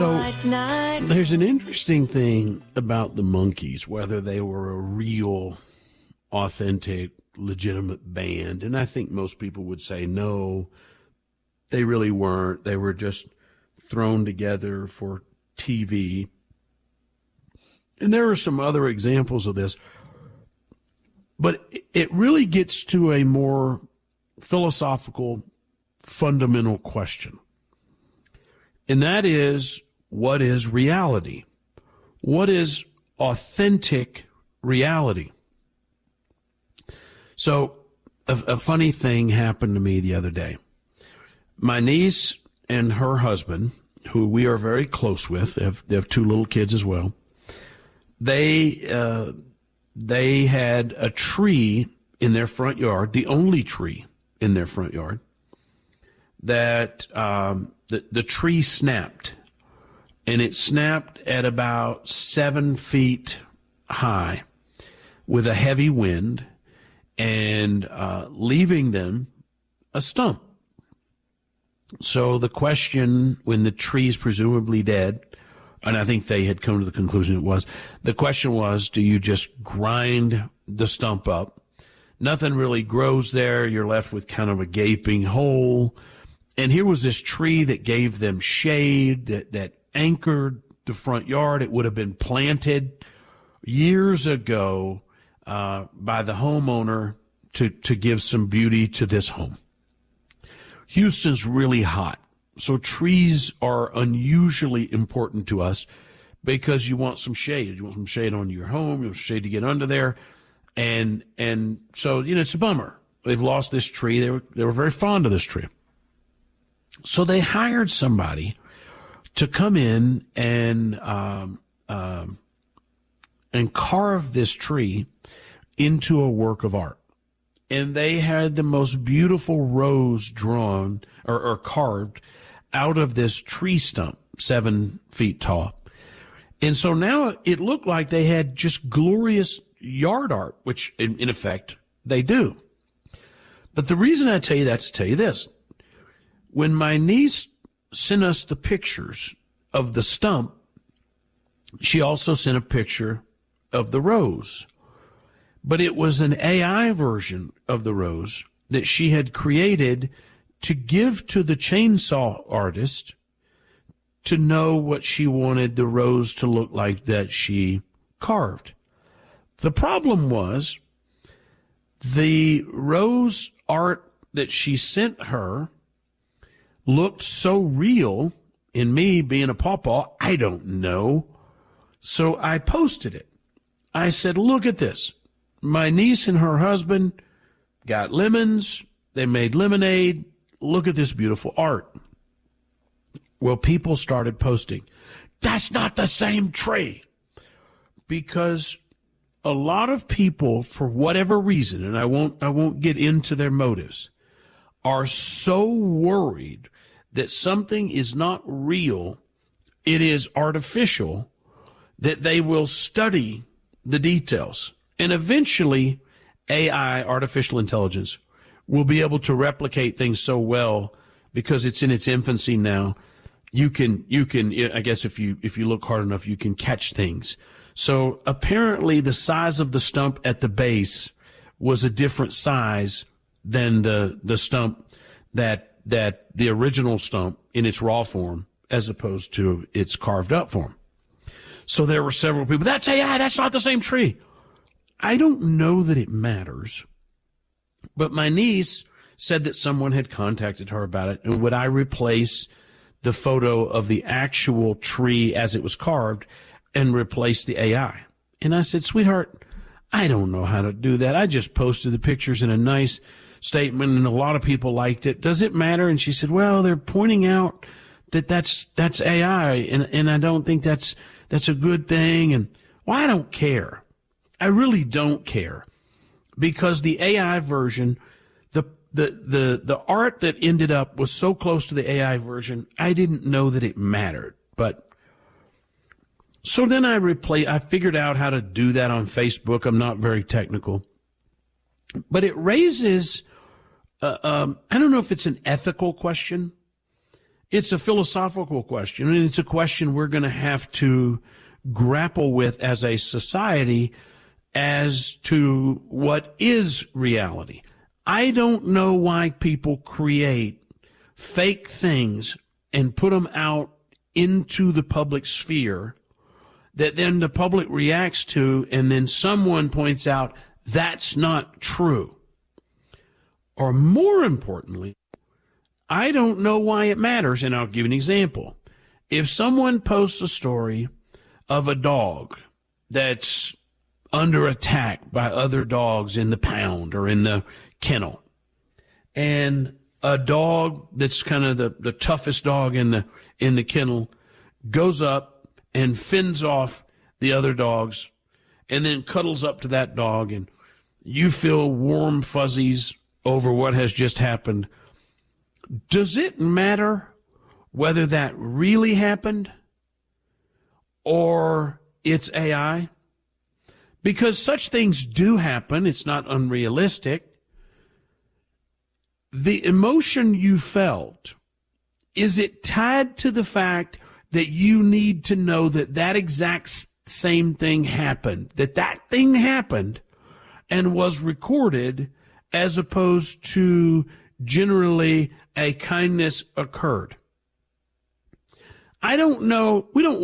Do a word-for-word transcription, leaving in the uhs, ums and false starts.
So there's an interesting thing about the Monkees, whether they were a real, authentic, legitimate band. And I think most people would say, no, they really weren't. They were just thrown together for T V. And there are some other examples of this. But it really gets to a more philosophical, fundamental question. And that is, what is reality? What is authentic reality? So a, a funny thing happened to me the other day. My niece and her husband, who we are very close with, they have, they have two little kids as well, they uh, they had a tree in their front yard, the only tree in their front yard, that um, the, the tree snapped. And it snapped at about seven feet high with a heavy wind and uh, leaving them a stump. So the question, when the tree is presumably dead, and I think they had come to the conclusion it was, the question was, do you just grind the stump up? Nothing really grows there. You're left with kind of a gaping hole. And here was this tree that gave them shade, that, that anchored the front yard. It would have been planted years ago uh, by the homeowner to, to give some beauty to this home. Houston's really hot, so trees are unusually important to us because you want some shade. You want some shade on your home, you want shade to get under there. And and so, you know, it's a bummer. They've lost this tree. They were they were very fond of this tree. So they hired somebody to come in and um, um, and carve this tree into a work of art. And they had the most beautiful rose drawn or, or carved out of this tree stump, seven feet tall. And so now it looked like they had just glorious yard art, which in, in effect they do. But the reason I tell you that is to tell you this. When my niece sent us the pictures of the stump, she also sent a picture of the rose. But it was an A I version of the rose that she had created to give to the chainsaw artist to know what she wanted the rose to look like that she carved. The problem was the rose art that she sent her looked so real, and me being a pawpaw, I don't know. So I posted it. I said, look at this. My niece and her husband got lemons. They made lemonade. Look at this beautiful art. Well, people started posting, that's not the same tree. Because a lot of people, for whatever reason, and I won't, I won't get into their motives, are so worried that something is not real, it is artificial, that they will study the details. And eventually, A I, artificial intelligence, will be able to replicate things so well because it's in its infancy now. You can, you can, I guess if you, if you look hard enough, you can catch things. So apparently the size of the stump at the base was a different size than the, the stump that, that the original stump in its raw form as opposed to its carved up form. So there were several people, that's A I, that's not the same tree. I don't know that it matters, but my niece said that someone had contacted her about it, and would I replace the photo of the actual tree as it was carved and replace the A I? And I said, sweetheart, I don't know how to do that. I just posted the pictures in a nice statement, and a lot of people liked it. Does it matter? And she said, well, they're pointing out that that's that's A I, and, and I don't think that's that's a good thing. And well, I don't care. I really don't care, because the A I version, the, the, the, the art that ended up was so close to the A I version, I didn't know that it mattered. But so then I replay, I figured out how to do that on Facebook. I'm not very technical, but it raises, uh, um, I don't know if it's an ethical question. It's a philosophical question, and it's a question we're going to have to grapple with as a society as to what is reality. I don't know why people create fake things and put them out into the public sphere that then the public reacts to, and then someone points out that's not true. Or more importantly, I don't know why it matters, and I'll give you an example. If someone posts a story of a dog that's under attack by other dogs in the pound or in the kennel, and a dog that's kind of the, the toughest dog in the in the kennel goes up and fends off the other dogs and then cuddles up to that dog, and you feel warm fuzzies over what has just happened, does it matter whether that really happened or it's A I? Because such things do happen. It's not unrealistic. The emotion you felt, is it tied to the fact that you need to know that that exact same thing happened, that that thing happened and was recorded, as opposed to generally a kindness occurred? I don't know. We don't